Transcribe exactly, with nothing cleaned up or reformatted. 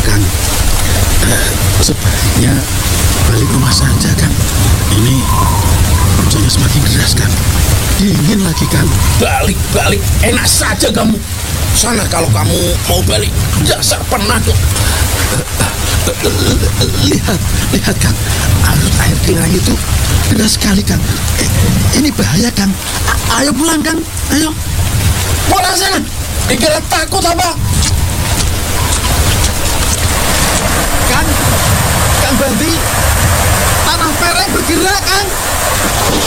Kang. Uh, sebaiknya balik rumah saja, Kang. Ini hujannya semakin deras, Kang. Dingin lagi, Kang. Balik-balik, enak saja kamu. Sana kalau kamu mau balik. Dasar penakut. Lihat, lihat, Kang. Arus air kirang itu deras sekali, Kang. Eh, ini bahaya, Kang. A- ayo pulang, Kang. Ayo. Pulang sana. Dikira takut apa? Kang, Kang Bandi, tanah pereng bergerak, Kang.